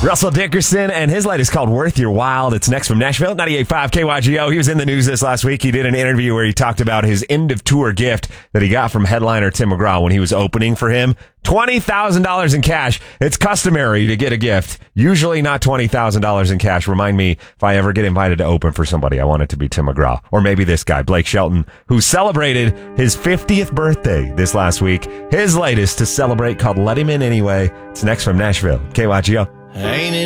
Russell Dickerson and his latest called Worth Your While. It's next from Nashville, 98.5 KYGO. He was in the news this last week. He did an interview where he talked about his end-of-tour gift that he got from headliner Tim McGraw when he was opening for him. $20,000 in cash. It's customary to get a gift. Usually not $20,000 in cash. Remind me if I ever get invited to open for somebody, I want it to be Tim McGraw. Or maybe this guy, Blake Shelton, who celebrated his 50th birthday this last week. His latest to celebrate called Let Him In Anyway. It's next from Nashville, KYGO. Ain't it